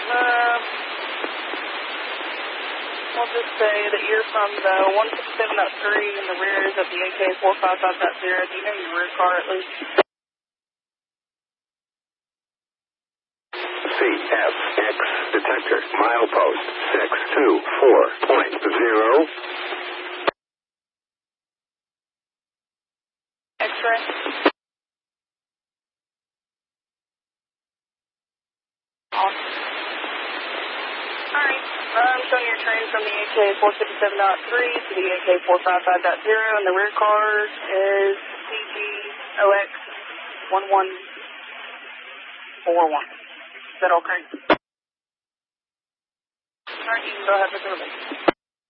We'll just say that you're from the 167.3 and the rear is at the AK455.0. Do you know your rear car at least? CFX detector, milepost 624.0. X-ray. Awesome. Alright, I'm showing your train from the AK457.3 to the AK455.0, and the rear car is CGOX1141. Is that okay? Alright, you can go ahead with the release.